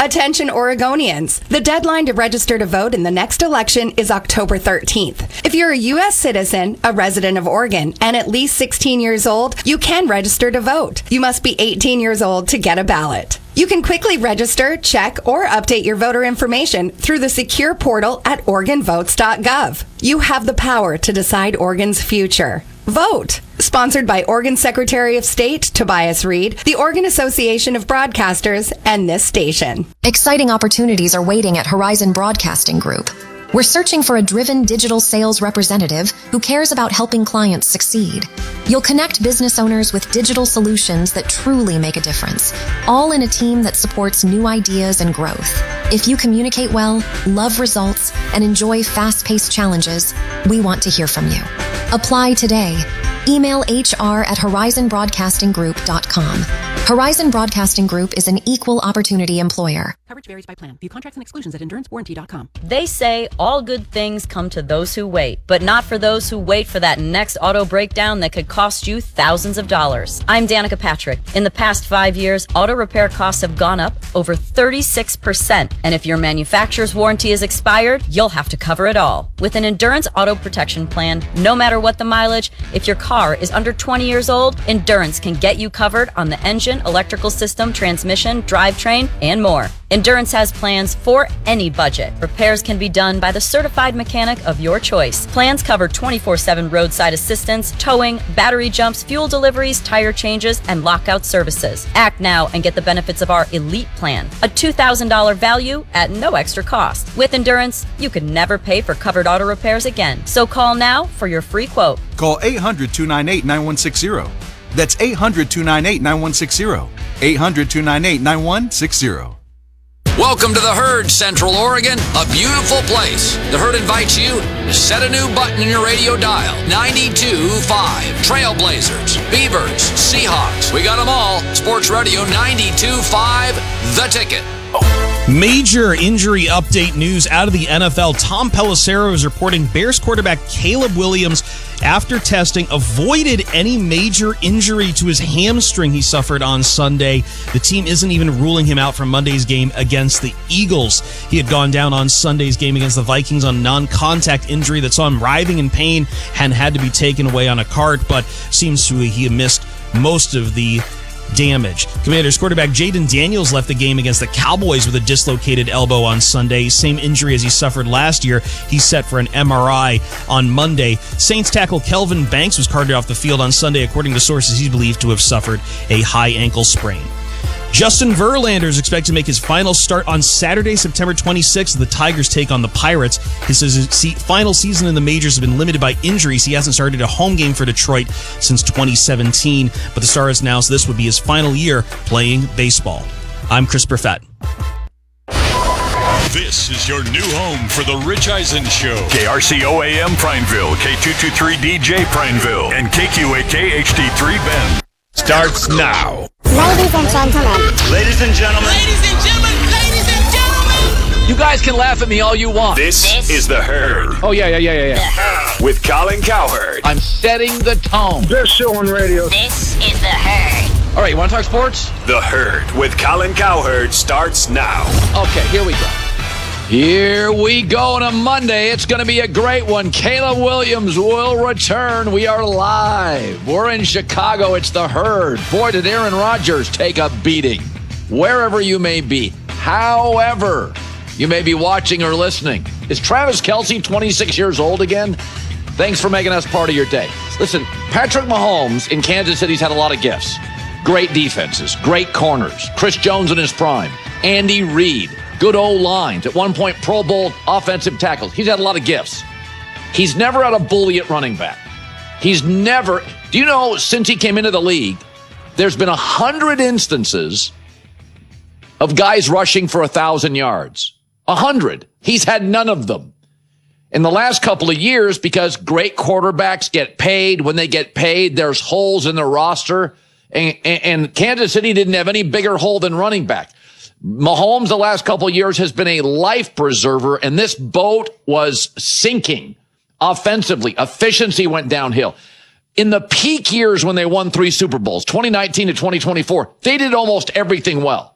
Attention Oregonians. The deadline to register to vote in the next election is October 13th. If you're a U.S. citizen, a resident of Oregon, and at least 16 years old, you can register to vote. You must be 18 years old to get a ballot. You can quickly register, check, or update your voter information through the secure portal at OregonVotes.gov. You have the power to decide Oregon's future. Vote. Sponsored by Oregon Secretary of State Tobias Reed, the Oregon Association of Broadcasters, and this station. Exciting opportunities are waiting at Horizon Broadcasting Group. We're searching for a driven digital sales representative who cares about helping clients succeed. You'll connect business owners with digital solutions that truly make a difference, all in a team that supports new ideas and growth. If you communicate well, love results, and enjoy fast-paced challenges, we want to hear from you. Apply today. Email hr@horizonbroadcastinggroup.com. Horizon Broadcasting Group is an equal opportunity employer. Coverage varies by plan. View contracts and exclusions at endurancewarranty.com. They say all good things come to those who wait, but not for those who wait for that next auto breakdown that could cost you thousands of dollars. I'm Danica Patrick. In the past 5 years, auto repair costs have gone up over 36%. And if your manufacturer's warranty is expired, you'll have to cover it all. With an Endurance Auto Protection Plan, no matter what the mileage, if your car is under 20 years old, Endurance can get you covered on the engine, electrical system, transmission, drivetrain, and more. Endurance has plans for any budget. Repairs can be done by the certified mechanic of your choice. Plans cover 24/7 roadside assistance, towing, battery jumps, fuel deliveries, tire changes, and lockout services. Act now and get the benefits of our Elite Plan, a $2,000 value at no extra cost. With Endurance, you can never pay for covered auto repairs again. So call now for your free quote. Call 800-298-9160. That's 800-298-9160. 800-298-9160. Welcome to the Herd, Central Oregon, a beautiful place. The Herd invites you to set a new button in your radio dial. 92.5. Trailblazers, Beavers, Seahawks. We got them all. Sports Radio 92.5, The Ticket. Major injury update news out of the NFL. Tom Pelissero is reporting Bears quarterback Caleb Williams, after testing, avoided any major injury to his hamstring he suffered on Sunday. The team isn't even ruling him out from Monday's game against the Eagles. He had gone down on Sunday's game against the Vikings on non-contact injury that saw him writhing in pain and had to be taken away on a cart, but seems to he missed most of the damage. Commanders quarterback Jaden Daniels left the game against the Cowboys with a dislocated elbow on Sunday. Same injury as he suffered last year. He's set for an MRI on Monday. Saints tackle Kelvin Banks was carted off the field on Sunday, according to sources he's believed to have suffered a high ankle sprain. Justin Verlander is expected to make his final start on Saturday, September 26th. The Tigers take on the Pirates. His final season in the majors has been limited by injuries. He hasn't started a home game for Detroit since 2017, but the Stars announced this would be his final year playing baseball. I'm Chris Perfett. This is your new home for the Rich Eisen Show. KRCO-AM Prineville, K223DJ Prineville, and KQAK HD3 Bend. Starts now. Ladies and gentlemen. Ladies and gentlemen. Ladies and gentlemen. Ladies and gentlemen. You guys can laugh at me all you want. This is The Herd. Oh, yeah. The Herd. With Colin Cowherd. I'm setting the tone. Best show on radio. This is The Herd. All right, you want to talk sports? The Herd with Colin Cowherd starts now. Okay, here we go. Here we go on a Monday. It's going to be a great one. Caleb Williams will return. We are live. We're in Chicago. It's The Herd. Boy, did Aaron Rodgers take a beating. Wherever you may be, however you may be watching or listening. Is Travis Kelce 26 years old again? Thanks for making us part of your day. Listen, Patrick Mahomes in Kansas City's had a lot of gifts. Great defenses, great corners. Chris Jones in his prime. Andy Reid. Good old lines. At one point, Pro Bowl offensive tackles. He's had a lot of gifts. He's never had a bully at running back. He's never... Do you know, since he came into the league, there's been 100 instances of guys rushing for 1,000 yards. 100. He's had none of them. In the last couple of years, because great quarterbacks get paid. When they get paid, there's holes in the roster. And Kansas City didn't have any bigger hole than running back. Mahomes the last couple of years has been a life preserver, and this boat was sinking offensively. Efficiency went downhill. In the peak years when they won 3 Super Bowls, 2019 to 2024, they did almost everything well.